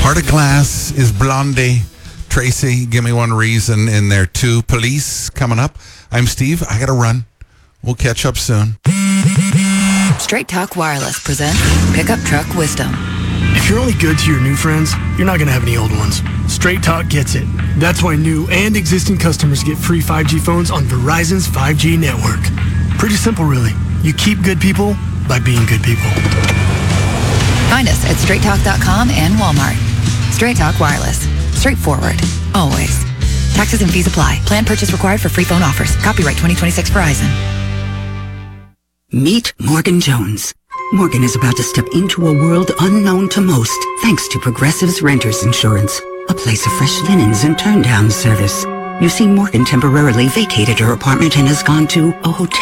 Heart of Glass is Blondie. Tracy, give me one reason in there too. Police coming up. I'm Steve. I got to run. We'll catch up soon. Straight Talk Wireless presents Pickup Truck Wisdom. If you're only good to your new friends, you're not going to have any old ones. Straight Talk gets it. That's why new and existing customers get free 5G phones on Verizon's 5G network. Pretty simple, really. You keep good people by being good people. Find us at straighttalk.com and Walmart. Straight Talk Wireless. Straightforward. Always. Taxes and fees apply. Plan purchase required for free phone offers. Copyright 2026 Verizon. Meet Morgan Jones. Morgan is about to step into a world unknown to most, thanks to Progressive's Renters Insurance, a place of fresh linens and turn-down service. You see, Morgan temporarily vacated her apartment and has gone to a hotel.